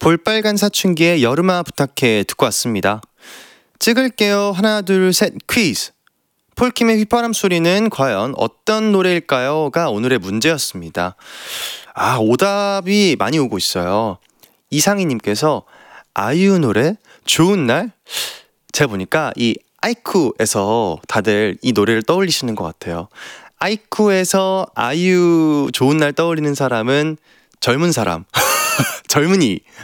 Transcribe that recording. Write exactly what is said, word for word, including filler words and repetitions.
볼빨간 사춘기의 여름아 부탁해 듣고 왔습니다. 찍을게요. 하나 둘 셋 퀴즈. 폴킴의 휘파람 소리는 과연 어떤 노래일까요?가 오늘의 문제였습니다. 아, 오답이 많이 오고 있어요. 이상희님께서 아이유 노래 좋은 날? 제가 보니까 이 아이쿠에서 다들 이 노래를 떠올리시는 것 같아요. 아이쿠에서 아이유 좋은 날 떠올리는 사람은 젊은 사람 젊은이